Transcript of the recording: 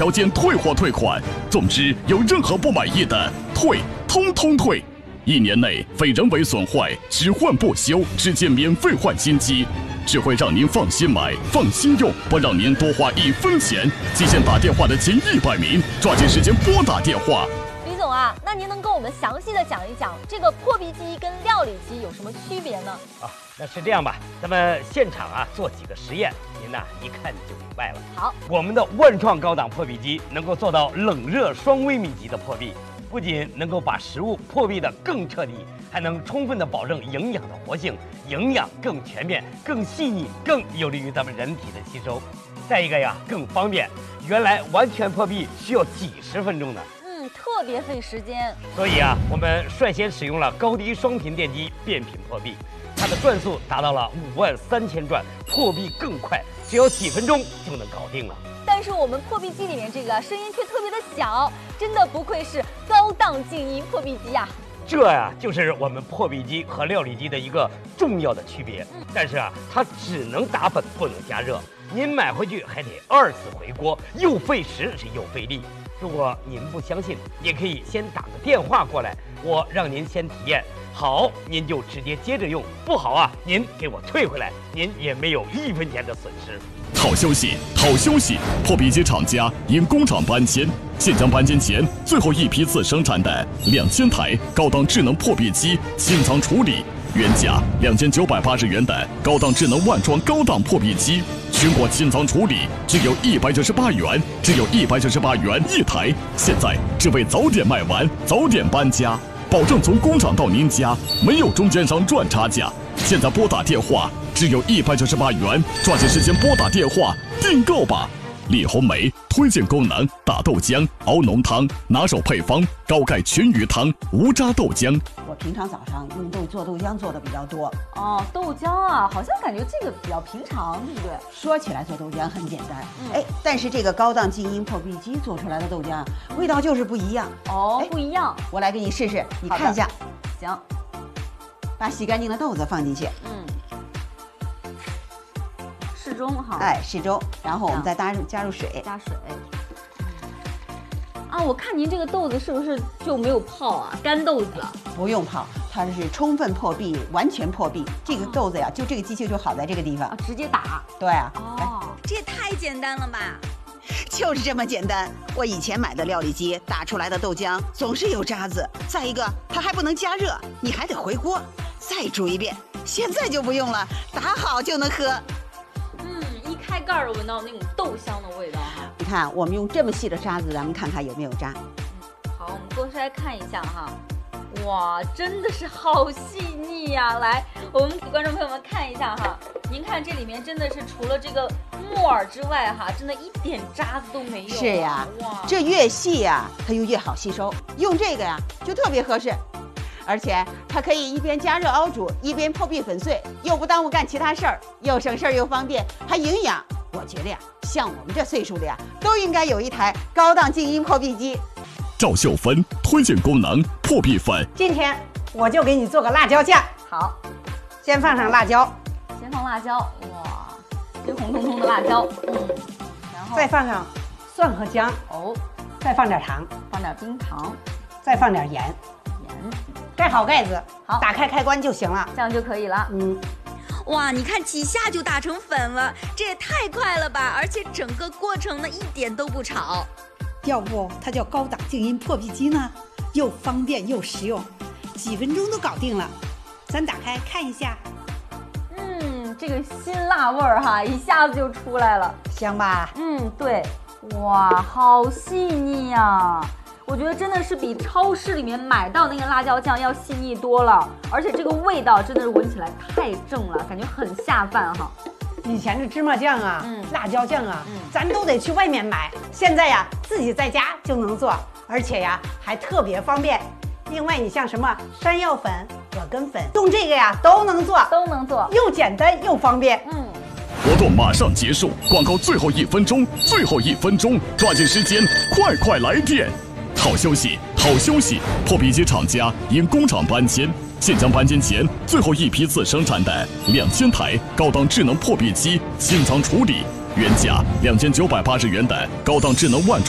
条件退货退款。总之，有任何不满意的，通通退。1年内非人为损坏，只换不修，直接免费换新机。只会让您放心买、放心用，不让您多花1分钱。极限打电话的前100名，抓紧时间拨打电话。 李总啊，那您能跟我们详细的讲一讲这个破壁机跟料理机有什么区别呢？ 那是这样吧，咱们现场做几个实验，您一看就明白了。 好， 我们的万创高档破壁机能够做到冷热双微米级的破壁，不仅能够把食物破壁的更彻底，还能充分的保证营养的活性，营养更全面、更细腻、更有利于咱们人体的吸收。再一个更方便，原来完全破壁需要几十分钟呢。 特别费时间。所以我们率先使用了高低双频电机变频破壁，它的转速达到了53000转，破壁更快，只要几分钟就能搞定了。 但是我们破壁机里面这个声音却特别的小，真的不愧是高档静音破壁机啊！ 这就是我们破壁机和料理机的一个重要的区别。但是它只能打粉，不能加热。您买回去还得2次回锅，又费时又费力。如果您不相信，也可以先打个电话过来，我让您先体验。好，您就直接接着用；不好您给我退回来，您也没有1分钱的损失。 好消息，好消息！破壁机厂家因工厂搬迁，现将搬迁前最后一批次生产的2000台高档智能破壁机清仓处理。原价2980元的高档智能万创高档破壁机，全国清仓处理只有198元，只有198元1台。现在只为早点卖完，早点搬家，保证从工厂到您家没有中间商赚差价。现在拨打电话只有198元，抓紧时间拨打电话订购吧。李红梅推荐功能：打豆浆、熬浓汤，拿手配方：高钙全鱼汤、无渣豆浆。 我平常早上用做豆浆做的比较多。 豆浆好像感觉这个比较平常，对不对？ 说起来做豆浆很简单，但是这个高档静音破壁机做出来的豆浆味道就是不一样。 不一样。 我来给你试试，你看一下。 行。 把洗干净的豆子放进去。 适中哈。 适中，然后我们再加入水。 加水。我看您这个豆子是不是就没有泡干豆子？ 不用泡，它是充分破壁，完全破壁。这个豆子就这个机器就好在这个地方。 直接打。 对这也太简单了吧！ 就是这么简单。我以前买的料理机打出来的豆浆总是有渣子，再一个它还不能加热，你还得回锅再煮一遍。现在就不用了，打好就能喝。 一开盖闻到那种豆香的味道你看，我们用这么细的渣子，咱们看看有没有渣。 好，我们剥开看一下哈。哇，真的是好细腻呀！来，我们给观众朋友们看一下哈。您看这里面真的是除了这个木耳之外真的一点渣子都没有。 是呀，哇，这越细它就越好吸收，用这个就特别合适。而且它可以一边加热熬煮，一边破壁粉碎，又不耽误干其他事儿，又省事儿又方便，还营养。我觉得像我们这岁数的都应该有一台高档静音破壁机。 赵秀芬推荐功能：破壁粉。 今天我就给你做个辣椒酱。 好， 先放上辣椒。 先放辣椒，哇，这红彤彤的辣椒。然后再放上蒜和姜。再放点糖， 放点冰糖， 再放点盐。盖好盖子， 好， 打开开关就行了， 这样就可以了。 哇，你看几下就打成粉了，这也太快了吧！而且整个过程呢一点都不吵。 要不它叫高档静音破壁机呢？又方便又实用，几分钟都搞定了。咱打开看一下。 这个辛辣味儿一下子就出来了， 香吧？ 对。哇，好细腻呀！我觉得真的是比超市里面买到那个辣椒酱要细腻多了，而且这个味道真的是闻起来太正了，感觉很下饭以前的芝麻酱辣椒酱咱都得去外面买，现在自己在家就能做，而且还特别方便。另外，你像什么山药粉、葛根粉，用这个都能做，又简单又方便。 活动马上结束，广告最后1分钟，最后1分钟，抓紧时间，快来电！好消息，好消息！破壁机厂家因工厂搬迁，现将搬迁前最后一批次生产的2000台高档智能破壁机清仓处理。原价2980元的高档智能万创